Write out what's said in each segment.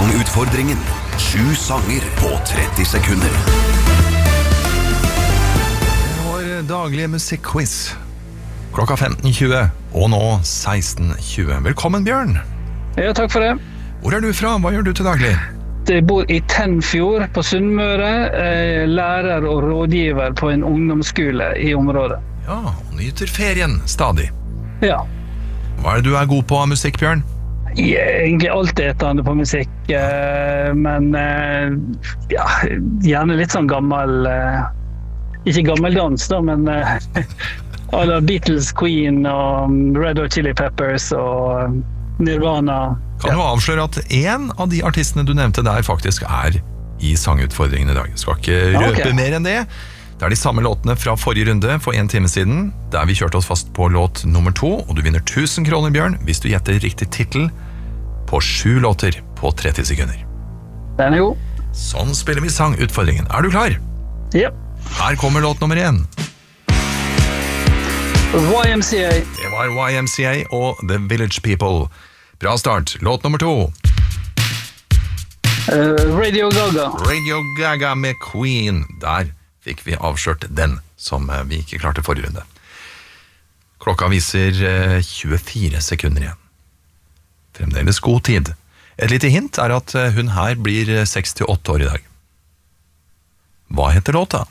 Sangutfordringen. 7 sanger på 30 sekunder. Vår daglige musikquiz. Klokka 15.20, og nå 16.20. Velkommen, Bjørn. Ja, takk for det. Hvor er du fra? Hva gjør du til daglig? Jeg bor i Tennfjord på Sunnmøre. Jeg er lærer og rådgiver på en ungdomsskole i området. Ja, og nyter ferien stadig. Ja. Hva er det du er god på av musikk, Bjørn? Jeg er egentlig altetende på musikk, men ja, gjerne litt sånn gammel, ikke gammeldans da, men alle Beatles, Queen og Red Hot Chili Peppers og Nirvana. Kan du avsløre at en av de artistene du nevnte der faktisk er i sangutfordringen i dag? Skal ikke røpe mer enn det. Det er de samme låtene fra forrige runde for 1 time siden, der vi kjørte oss fast på låt nummer 2, og du vinner 1000 kroner, Bjørn, hvis du gjetter riktig titel på 7 låter på 30 sekunder. Den er god. Sånn spiller vi sangutfordringen. Er du klar? Ja. Her kommer låt nummer 1. YMCA. Det var YMCA og The Village People. Bra start. Låt nummer 2. Radio Gaga. Radio Gaga med Queen. Der fikk vi avslørt den, som vi ikke klarte forrige runde. Klokka viser 24 sekunder igjen. Fremdeles god tid. Et lite hint er at hun her blir 6-8 år i dag. Hva heter låta?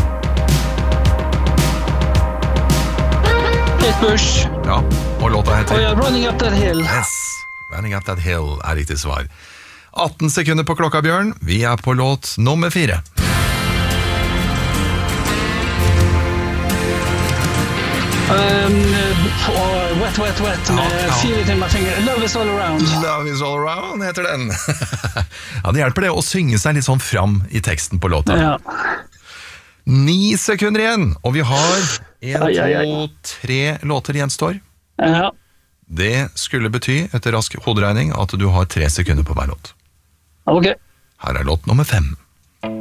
Kate Bush. Ja, og låta heter... Running Up That Hill. Yes, Running Up That Hill er riktig svar. 18 sekunder på klokka, Bjørn. Vi er på låt nummer 4. Wet Feel It In My Finger. Love Is All Around. Love Is All Around heter den. Ja, det hjelper det å synge seg litt sånn fram i teksten på låta. Ja. 9 sekunder igjen, og vi har 1, 2, 3 låter gjenstår. Ja. Det skulle bety, etter rask hoderegning, at du har 3 sekunder på hver låt. Ok. Her er låt nummer 5.